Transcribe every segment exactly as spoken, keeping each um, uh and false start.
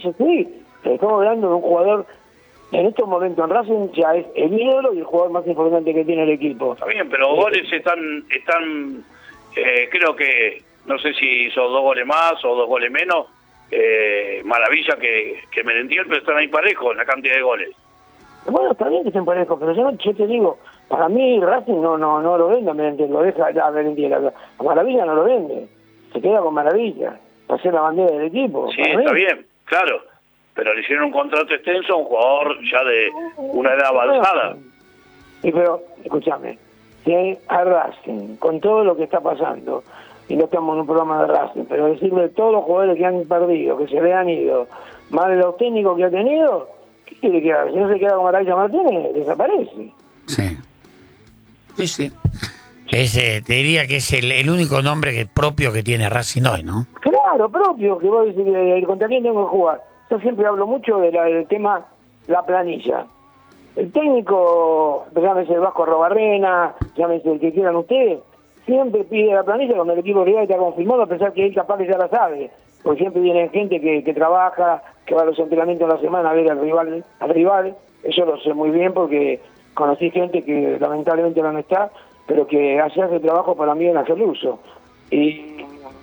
eso sí, estamos hablando de un jugador, en estos momentos en Racing ya es el ídolo y el jugador más importante que tiene el equipo. Está bien, pero eh, goles están, están eh, creo que, no sé si hizo dos goles más o dos goles menos, eh, Maravilla que, que Merentiel, pero están ahí parejos en la cantidad de goles. Bueno, está bien que estén parejos, pero yo, no, yo te digo, para mí Racing no no no lo vende a Merentiel, lo deja a Merentiel, a Maravilla no lo vende, se queda con Maravilla, para ser la bandera del equipo. Sí, está bien, claro, pero le hicieron un contrato extenso a un jugador ya de una edad avanzada. Y pero, escúchame, si a Racing, con todo lo que está pasando, y no estamos en un programa de Racing, pero decirle a todos los jugadores que han perdido, que se le han ido, más de los técnicos que ha tenido, ¿qué quiere quedar? Si no se queda con Maravilla Martínez, desaparece. Sí. Sí, sí. Ese, te diría que es el, el único nombre que, propio que tiene Racing hoy, ¿no? Claro, propio, que vos decís, eh, ¿contra quién tengo que jugar? Yo siempre hablo mucho de la, del tema, la planilla. El técnico, llámese el Vasco Robarrena, llámese el que quieran ustedes, siempre pide la planilla cuando el equipo rival está confirmado, a pesar que él capaz que ya la sabe. Porque siempre viene gente que, que trabaja, que va a los entrenamientos de la semana a ver al rival, al rival. Eso lo sé muy bien porque conocí gente que lamentablemente no está, pero que hace ese trabajo para mí en hacer uso. Y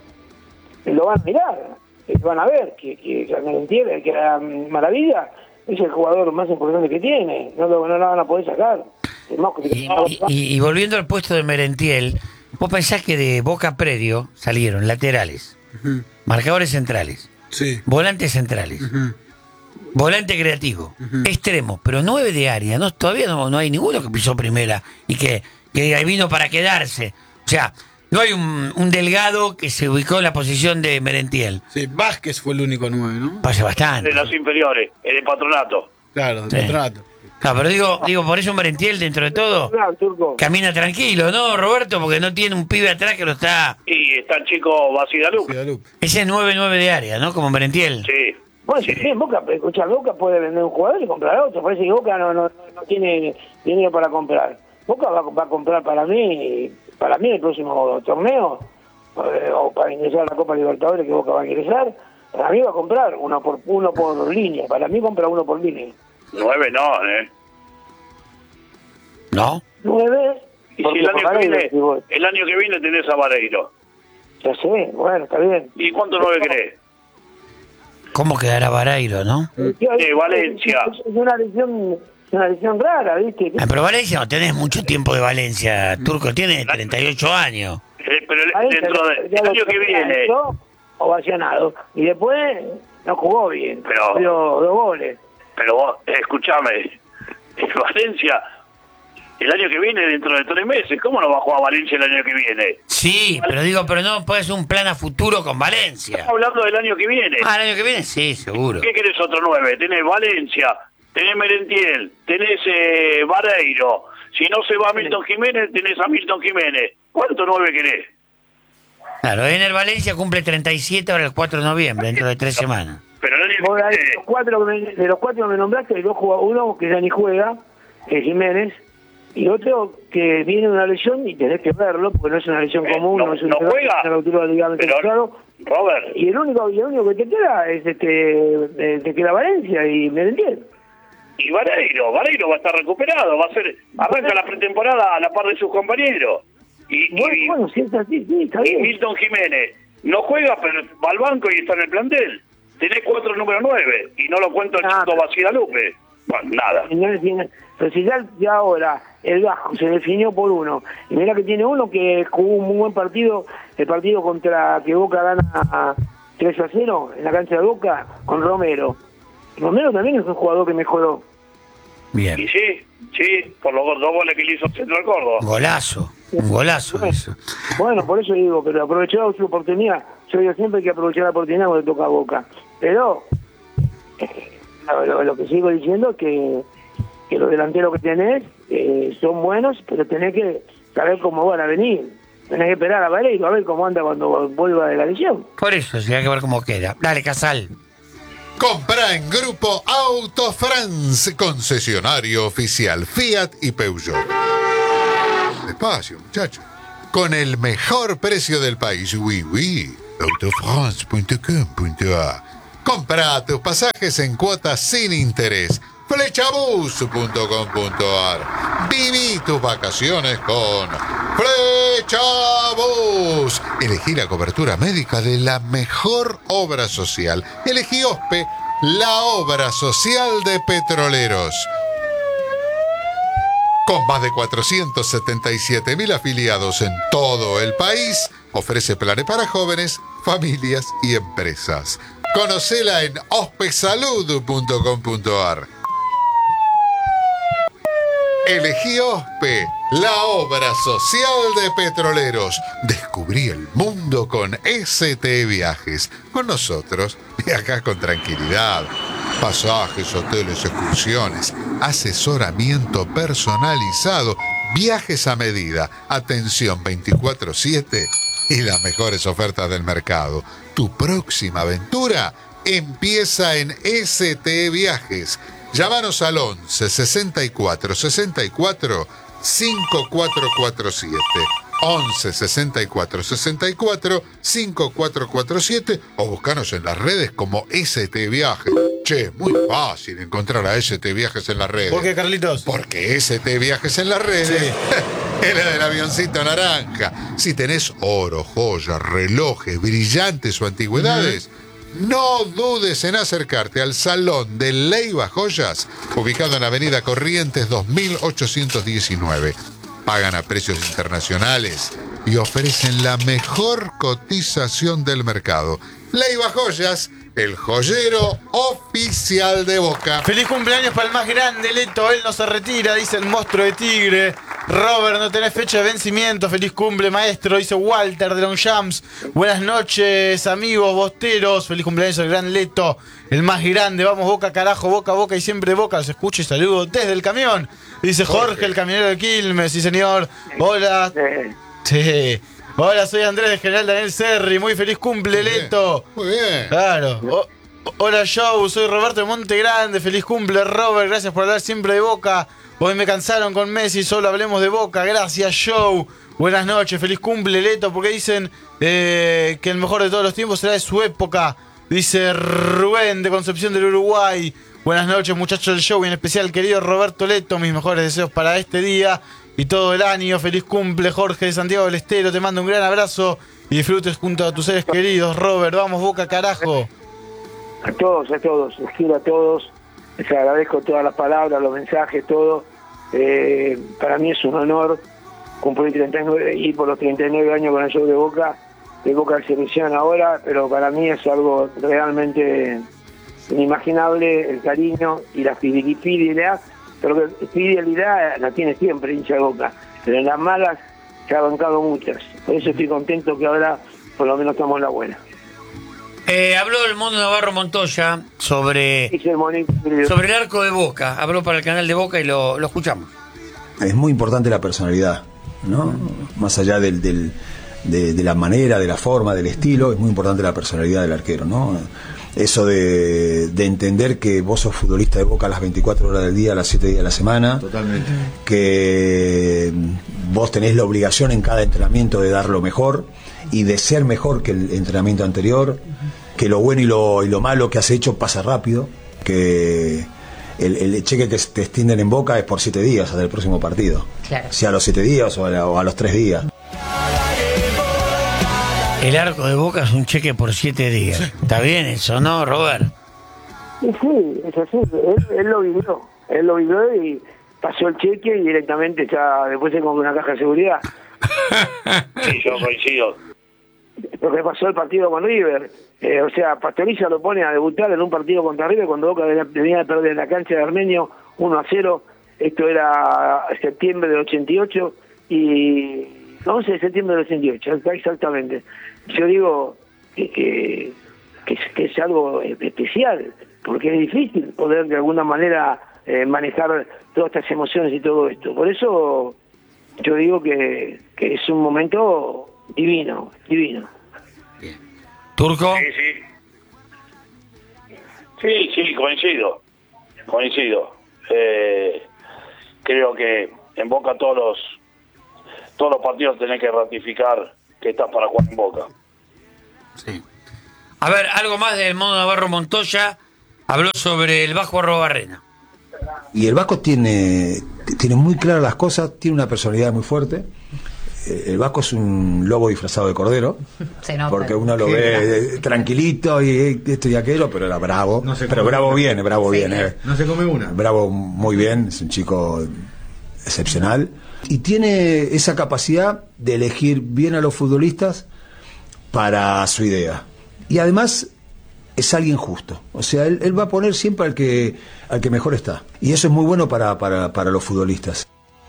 lo van a mirar, van a ver que, que, que entiende que la Maravilla es el jugador más importante que tiene, no lo, no lo van a poder sacar. Y, y, y volviendo al puesto de Merentiel, vos pensás que de Boca Predio salieron laterales, uh-huh. marcadores centrales, sí. volantes centrales, uh-huh. volante creativo, uh-huh. extremo, pero nueve de área, no, todavía no, no hay ninguno que pisó primera y que, que vino para quedarse. O sea, no hay un, un Delgado que se ubicó en la posición de Merentiel. Sí, Vázquez fue el único nueve, ¿no? Pasa bastante. De los inferiores, el de Patronato. Claro, sí. de Patronato. Claro, pero digo, digo, por eso Merentiel, dentro de todo, camina tranquilo, ¿no, Roberto? Porque no tiene un pibe atrás que lo está... Y está el chico Basidalup. Ese es nueve nueve de área, ¿no? Como Merentiel. Sí. Bueno, sí, sí, Boca, escuchar, Boca puede vender un jugador y comprar otro. Parece que Boca no, no, no tiene dinero para comprar. Boca va, va a comprar para mí, para mí el próximo torneo, eh, o para ingresar a la Copa Libertadores que Boca va a ingresar, para mí va a comprar uno por uno por línea. Para mí compra uno por línea. Nueve no, ¿eh? ¿No? Nueve. Y si el año, que viene, el año que viene tenés a Vareiro. Ya sé, bueno, está bien. ¿Y cuánto nueve crees? ¿Cómo quedará Vareiro, no? De Valencia. Es, es una lesión, es una lesión rara, ¿viste? Ah, pero Valencia no tenés mucho tiempo de Valencia, Turco, tiene treinta y ocho años. Eh, pero dentro del año que viene... Ovacionado. Y después no jugó bien, pero dio dos goles. Pero vos, eh, escuchame, Valencia, el año que viene, dentro de tres meses, ¿cómo no va a jugar Valencia el año que viene? Sí, pero digo, pero no puedes un plan a futuro con Valencia. Estamos hablando del año que viene. Ah, el año que viene, sí, seguro. ¿Qué querés otro nueve? Tenés Valencia, tenés Merentiel, tenés eh, Vareiro. Si no se va Milton Jiménez, tenés a Milton Jiménez. ¿Cuánto nueve querés? Claro, en el Valencia cumple treinta y siete ahora el cuatro de noviembre, dentro de tres semanas. Pero no Vos, de, los cuatro que me, de los cuatro que me nombraste, hay dos jugadores, uno que ya ni juega, que es Jiménez, y otro que viene de una lesión y tenés que verlo, porque no es una lesión eh, común, no, no es una no juega, ruptura de ligamento cruzado. Robert. Y el único, y el único que te queda es este, te queda Valencia y Merentiel. Y Vareiro, Vareiro va a estar recuperado, va a ser, arranca la pretemporada a la par de sus compañeros. Y, bueno, y, bueno, si es así, sí, está bien. Y Milton Jiménez no juega, pero va al banco y está en el plantel. Tenés cuatro número nueve y no lo cuento el chico Basidalupe. Bueno, nada. Pero si ya, ya ahora el Vasco se definió por uno, y mira que tiene uno que jugó un muy buen partido, el partido contra que Boca gana tres a cero en la cancha de Boca con Romero. Romero también es un jugador que mejoró. Bien. Y sí, sí, por los dos goles que le hizo Central Córdoba. Golazo, un golazo bueno, eso. Bueno, por eso digo, pero aprovechó su oportunidad. Yo digo siempre hay que aprovechar la oportunidad cuando toca a Boca. Pero eh, lo, lo que sigo diciendo es que, que los delanteros que tenés eh, son buenos, pero tenés que saber cómo van a venir. Tenés que esperar a Vareiro a ver cómo anda cuando vuelva de la lesión. Por eso, sí, hay que ver cómo queda. Dale, Casal. Compra en Grupo Auto France, concesionario oficial Fiat y Peugeot. Despacio, muchachos. Con el mejor precio del país, oui, oui. autofrance punto com punto a. Comprá tus pasajes en cuotas sin interés. Flechabus punto com punto ar. Viví tus vacaciones con Flechabus. Elegí la cobertura médica de la mejor obra social. Elegí OSPE, la obra social de petroleros. Con más de cuatrocientos setenta y siete mil afiliados en todo el país, ofrece planes para jóvenes, familias y empresas. Conocela en ospesalud punto com punto ar. Elegí OSPE, la obra social de petroleros. Descubrí el mundo con S T Viajes. Con nosotros, viajás con tranquilidad. Pasajes, hoteles, excursiones, asesoramiento personalizado, viajes a medida, atención veinticuatro siete y las mejores ofertas del mercado. Tu próxima aventura empieza en S T Viajes. Llámanos al once sesenta y cuatro sesenta y cuatro cincuenta y cuatro cuarenta y siete. once sesenta y cuatro sesenta y cuatro cincuenta y cuatro cuarenta y siete o buscanos en las redes como S T Viajes. Che, muy fácil encontrar a S T Viajes en las redes. ¿Por qué, Carlitos? Porque S T Viajes en las redes Sí. es la del avioncito naranja. Si tenés oro, joyas, relojes, brillantes o antigüedades, uh-huh. no dudes en acercarte al Salón de Leiva Joyas, ubicado en Avenida Corrientes dos mil ochocientos diecinueve. Pagan a precios internacionales y ofrecen la mejor cotización del mercado. Leiva Joyas, el joyero oficial de Boca. Feliz cumpleaños para el más grande, Leto. Él no se retira, dice el monstruo de Tigre. Robert, no tenés fecha de vencimiento. Feliz cumple, maestro, dice Walter de Longchamps. Buenas noches, amigos bosteros. Feliz cumpleaños al gran Leto, el más grande. Vamos, Boca, carajo, Boca, Boca y siempre Boca. Los escucho y saludo desde el camión. Dice Jorge, Jorge. el camionero de Quilmes. Sí, señor. Hola. Sí. Hola, soy Andrés de General Daniel Serri. Muy feliz cumple, muy Leto. Muy bien. Claro. O, hola, Joe. Soy Roberto de Monte Grande. Feliz cumple, Robert. Gracias por hablar siempre de Boca. Hoy me cansaron con Messi. Solo hablemos de Boca. Gracias, Joe. Buenas noches. Feliz cumple, Leto. Porque dicen eh, que el mejor de todos los tiempos será de su época. Dice Rubén de Concepción del Uruguay. Buenas noches, muchachos del show. Y en especial, querido Roberto Leto. Mis mejores deseos para este día y todo el año. Feliz cumple, Jorge de Santiago del Estero. Te mando un gran abrazo y disfrutes junto a tus seres queridos. Robert, vamos, Boca, carajo. A todos, a todos, les quiero a todos. Les agradezco todas las palabras, los mensajes, todo. Eh, para mí es un honor cumplir treinta y nueve y por los treinta y nueve años con el show de Boca. De Boca de selección ahora, pero para mí es algo realmente inimaginable el cariño y la fidelidad. Pero que fidelidad la tiene siempre hincha de Boca, pero en las malas se ha bancado muchas. Por eso estoy contento que ahora por lo menos estamos en la buena. Eh, habló el Mono Navarro Montoya sobre, sobre el arco de Boca. Habló para el canal de Boca y lo, lo escuchamos. Es muy importante la personalidad, ¿no? Más allá del, del, de, de la manera, de la forma, del estilo, es muy importante la personalidad del arquero, ¿no? Eso de, de entender que vos sos futbolista de Boca a las veinticuatro horas del día, a las siete días de la semana. Totalmente. Que vos tenés la obligación en cada entrenamiento de dar lo mejor y de ser mejor que el entrenamiento anterior. Que lo bueno y lo, y lo malo que has hecho pasa rápido. Que el, el cheque que te extienden en Boca es por siete días hasta el próximo partido. Claro. Sea a los siete días o a, la, o a los tres días. El arco de Boca es un cheque por siete días. ¿Está bien eso, no, Robert? Sí, sí, es así. Él, él lo vivió. Él lo vivió y pasó el cheque y directamente ya después se compró una caja de seguridad. Sí, yo coincido. Porque pasó el partido con River. Eh, o sea, Pastoriza lo pone a debutar en un partido contra River cuando Boca venía a perder en la cancha de Armenio uno a cero. Esto era septiembre del ochenta y ocho y... once de septiembre del ochenta y ocho, exactamente. Yo digo que, que, que, es, que es algo especial, porque es difícil poder de alguna manera eh, manejar todas estas emociones y todo esto. Por eso yo digo que, que es un momento divino, divino. Bien. ¿Turco? Sí, sí. Sí, sí, coincido. Coincido. Eh, creo que en Boca todos los todos los partidos tenés que ratificar que estás para jugar en Boca. Sí. A ver, algo más del Mono Navarro Montoya. Habló sobre el Vasco Arrobarrena. Y el Vasco tiene, tiene muy claras las cosas, tiene una personalidad muy fuerte. El Vasco es un lobo disfrazado de cordero, Se nota. porque uno lo ve tranquilito y esto y aquello, pero era bravo. No se pero come bravo una. bien, bravo Sí. bien. Eh. No se come una. Bravo muy bien, es un chico excepcional. Y tiene esa capacidad de elegir bien a los futbolistas para su idea. Y además es alguien justo. O sea, él, él va a poner siempre al que, al que mejor está. Y eso es muy bueno para, para, para los futbolistas.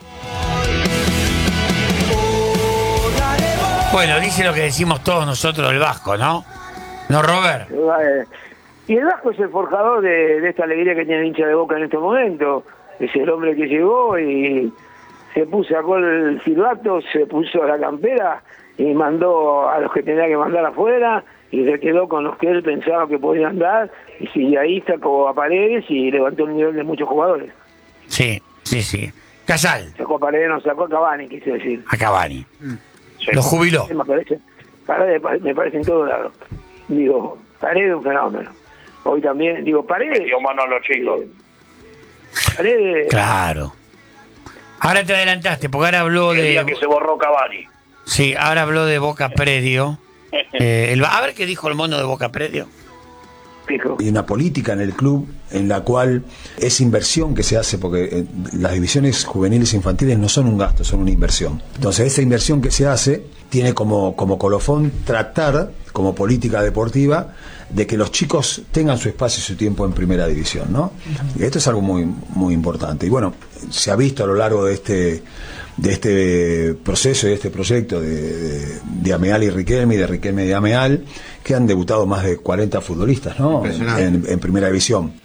Bueno, dice lo que decimos todos nosotros del Vasco, ¿no? ¿No, Robert? Eh, Y el Vasco es el forjador de, de esta alegría que tiene el hincha de Boca en este momento. Es el hombre que llegó y se puso, sacó el silbato, se puso la campera y mandó a los que tenía que mandar afuera y se quedó con los que él pensaba que podían dar, y si ahí sacó a Paredes y levantó el nivel de muchos jugadores. Sí, sí, sí. Casal, Sacó a Paredes, no sacó a Cavani, quise decir. a Cavani. Sí. Lo jubiló. Me parece, Paredes me parece en todos lados. Digo, Paredes es un fenómeno. Hoy también, digo, Paredes... Dio mano a los chicos. Paredes... Claro. Ahora te adelantaste, porque ahora habló El día de... que se borró Cavani. Sí, ahora habló de Boca Predio. Eh, el... A ver qué dijo el mono de Boca Predio. Fijo. Hay una política en el club en la cual es inversión que se hace, porque eh, las divisiones juveniles e infantiles no son un gasto, son una inversión. Entonces esa inversión que se hace tiene como, como colofón tratar, como política deportiva, de que los chicos tengan su espacio y su tiempo en primera división, ¿no? Y esto es algo muy, muy importante. Y bueno, se ha visto a lo largo de este de este proceso y de este proyecto de, de, de Ameal y Riquelme y de Riquelme y Ameal, que han debutado más de cuarenta futbolistas, ¿no? En, en, en primera división.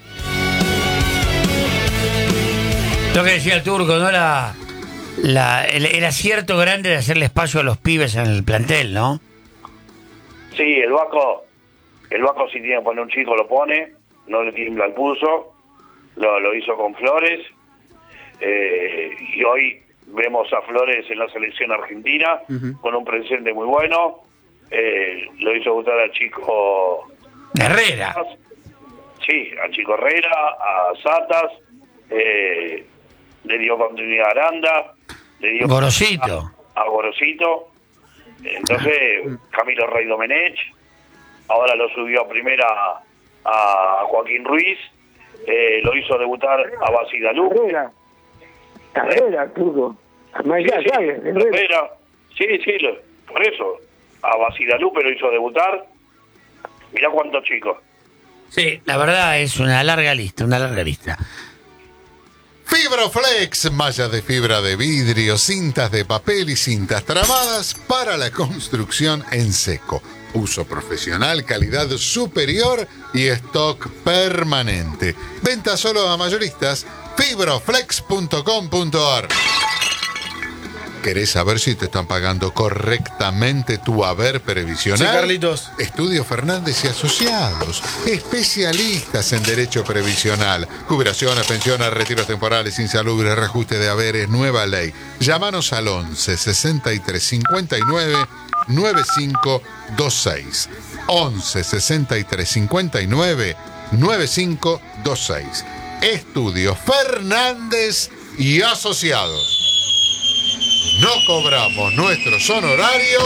Lo que decía el Turco, ¿no? La, la, el, el acierto grande de hacerle espacio a los pibes en el plantel, ¿no? Sí, el Vasco, el Vasco si tiene que poner un chico lo pone, no le tiembla el pulso, lo, lo hizo con Flores, eh, y hoy vemos a Flores en la selección argentina, uh-huh. con un presente muy bueno, eh, lo hizo gustar al chico Herrera. Sí, al chico Herrera, a Satas, eh, le dio continuidad a Aranda, le dio Gorosito. A, a Gorosito, entonces Camilo Rey Domenech, ahora lo subió a primera a Joaquín Ruiz, eh, lo hizo debutar a Basidalú. Herrera, Herrera, Turco. Sí, sí, Herrera. Sí, sí, lo, por eso. A Basidalú, pero hizo debutar. Mirá cuántos chicos. Sí, la verdad es una larga lista, una larga lista. Fibroflex, mallas de fibra de vidrio, cintas de papel y cintas tramadas para la construcción en seco. Uso profesional, calidad superior y stock permanente. Venta solo a mayoristas. fibroflex punto com punto ar. ¿Querés saber si te están pagando correctamente tu haber previsional? Sí, Carlitos. Estudio Fernández y Asociados, especialistas en derecho previsional, jubilaciones, pensiones, retiros temporales, insalubres, reajuste de haberes, nueva ley. Llámanos al once sesenta y tres cincuenta y nueve noventa y cinco veintiséis. once sesenta y tres cincuenta y nueve noventa y cinco veintiséis. Estudio Fernández y Asociados. No cobramos nuestros honorarios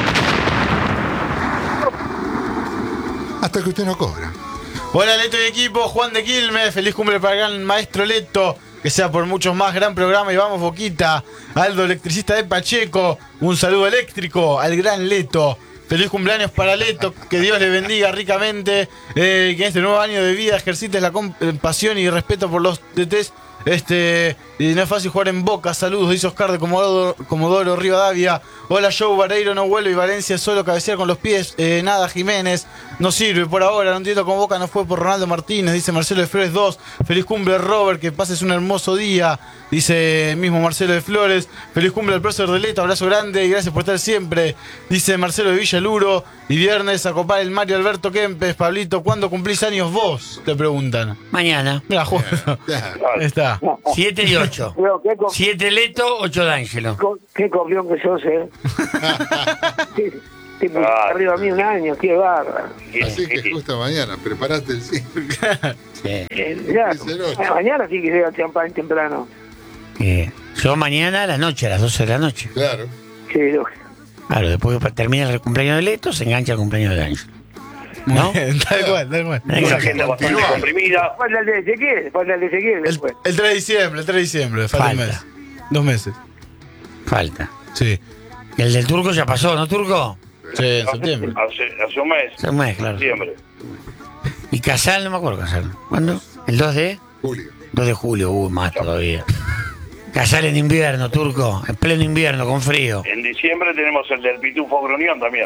hasta que usted no cobra. Hola Leto y equipo, Juan de Quilmes, feliz cumple para el gran maestro Leto, que sea por muchos más, gran programa y vamos Boquita. Aldo, electricista de Pacheco, un saludo eléctrico al gran Leto. Feliz cumpleaños para Leto, que Dios le bendiga ricamente, eh, que en este nuevo año de vida ejercites la compasión y respeto por los D Ts. Este, y no es fácil jugar en Boca. Saludos, dice Oscar de Comodoro, Comodoro Rivadavia. Hola Joe, Vareiro no vuelve y Valencia solo cabecear con los pies. Eh, nada, Jiménez no sirve por ahora. No entiendo cómo Boca no fue por Ronaldo Martínez. Dice Marcelo de Flores dos. Feliz cumple Robert, que pases un hermoso día. Dice mismo Marcelo de Flores. Feliz cumple al profesor de Leto, abrazo grande y gracias por estar siempre. Dice Marcelo de Villaluro. Y viernes a copar el Mario Alberto Kempes. Pablito, ¿cuándo cumplís años vos? Te preguntan. Mañana. Mira, justo. Ahí está. Siete y ocho. Siete Leto, ocho D'Angelo. Qué copión que sos, eh. Te pusiste Ah. arriba a mí un año, qué barra. Así que justo mañana, preparaste el cine. Sí. Eh, ya, Dice el ocho. eh, mañana sí que llega champán temprano. Eh, yo mañana a la noche, a las doce de la noche. Claro. Sí, lógico. Claro, después que termina el cumpleaños de Leto, se engancha el cumpleaños de Ángel. ¿No? Tal cual, tal cual. Una agenda bastante Continuar. comprimida. Falta el de Ezequiel, falta el de Ezequiel El, después. el tres de diciembre, el tres de diciembre, falta un Falta. mes. Dos meses. Falta. Sí. El del turco ya pasó, ¿no, turco? Sí, en septiembre. Hace, hace un mes. Hace un mes, claro. Diciembre. Y Casal, no me acuerdo Casal. ¿Cuándo? ¿El dos de? Julio. dos de julio, uh, más todavía. Casal en invierno, turco, en pleno invierno, con frío. En diciembre tenemos el del Pitufo Gruñón también.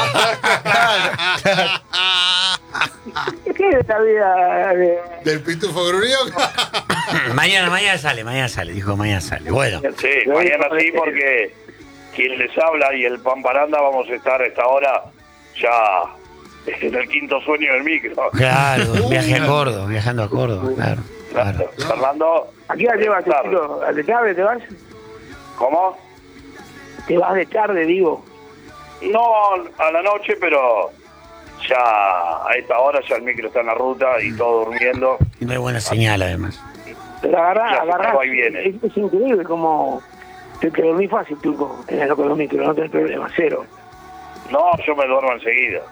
¿Qué es esta vida de... Del Pitufo Gruñón. mañana, mañana sale, mañana sale, dijo, mañana sale. Bueno, Sí, mañana sí, porque quien les habla y el Pamparanda vamos a estar a esta hora ya en el quinto sueño del micro. claro, viaje a Córdoba, viajando a Córdoba, claro, claro. Fernando, ¿A qué hora te vas, tarde. chico? ¿A de tarde te vas? ¿Cómo? Te vas de tarde, digo. No a la noche, pero ya a esta hora ya el micro está en la ruta y todo durmiendo. Y no hay buena señal, además. Pero agarrás, Ya, agarrás. ahí viene. Es, es increíble como te que dormís fácil, turco, en el con los micros, no tenés problema, cero. No, yo me duermo enseguida.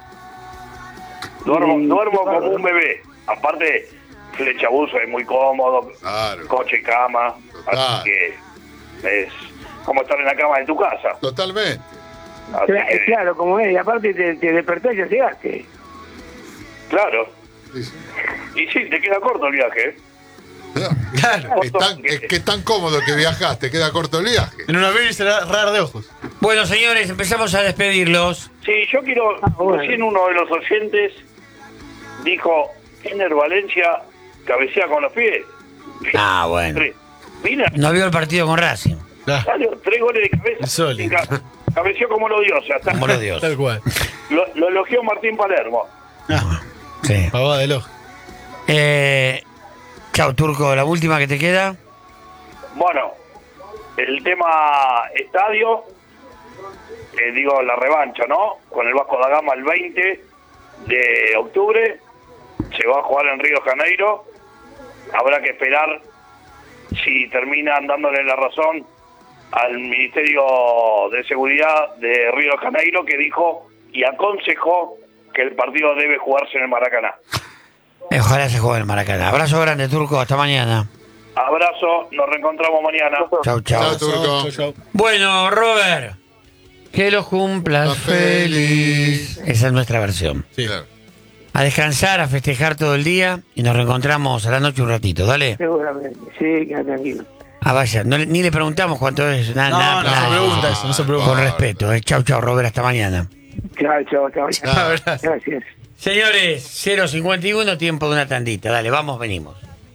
Duermo, Y- duermo claro. como un bebé. Aparte, Flecha Buzo es muy cómodo, Claro. coche, cama, Total. así que es como estar en la cama de tu casa. Totalmente. Así Cla- que, Claro, como es, y aparte te, te despertás y ya llegaste. claro. Sí, sí. Y sí, te queda corto el viaje. ¿eh? No. Claro. Es, tan, es que es tan cómodo que viajaste, queda corto el viaje. En un avión será raro de ojos. Bueno, señores, empezamos a despedirlos. Sí, yo quiero, Ah, bueno. recién uno de los oyentes dijo, Ener Valencia cabecea con los pies. Ah, bueno. Tres. Mira, No vio el partido con Racing, Claro. salió tres goles de cabeza. Sólido. Ca- Cabeció como los dioses. Hasta como los dioses. Tal cual. Lo, lo elogió Martín Palermo. Ah, Sí. pavada del ojo. Eh, chao, turco, la última que te queda. Bueno, el tema estadio, eh, digo la revancha, ¿no? Con el Vasco da Gama el veinte de octubre, se va a jugar en Río de Janeiro. Habrá que esperar si terminan dándole la razón al Ministerio de Seguridad de Río de Janeiro, que dijo y aconsejó que el partido debe jugarse en el Maracaná. Eh, Ojalá se juegue el Maracaná. Abrazo grande, turco, hasta mañana. Abrazo, nos reencontramos mañana. Chau, Chao, chau. turco. Chau, chau. Bueno, Robert, que lo cumplas Está feliz. feliz. Esa es nuestra versión. Sí. Claro. A descansar, a festejar todo el día y nos reencontramos a la noche un ratito, dale. Seguramente. Sí, queda tranquilo. Ah, vaya, no le- ni le preguntamos cuánto es. Nada, No, nada, no se nada. pregunta eso, no se pregunta. Con respeto, eh. Chau, chau, Robert, hasta mañana. Chao, chao, chao. Chao. Gracias. Señores, cero cincuenta y uno, tiempo de una tandita. Dale, vamos, venimos.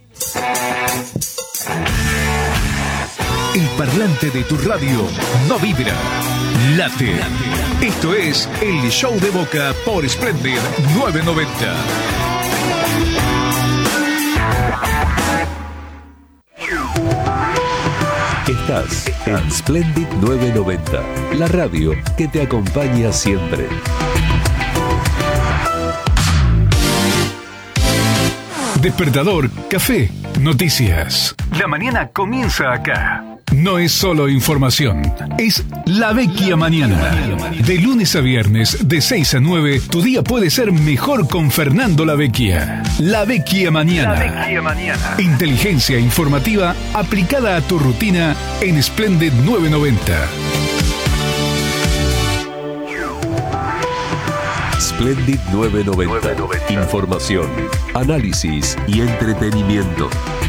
El parlante de tu radio no vibra, late. Esto es el Show de Boca por Splendid novecientos noventa. Estás en Splendid novecientos noventa, la radio que te acompaña siempre. Despertador, café, noticias. La mañana comienza acá. No es solo información, es La Vecchia Mañana. De lunes a viernes, de seis a nueve, tu día puede ser mejor con Fernando La Vecchia. La Vecchia Mañana. Inteligencia informativa aplicada a tu rutina en Splendid novecientos noventa. Splendid novecientos noventa. Información, análisis y entretenimiento.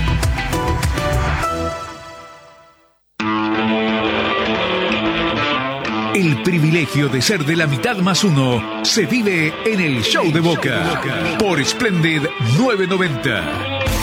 El privilegio de ser de la mitad más uno se vive en el Show de Boca por Splendid novecientos noventa.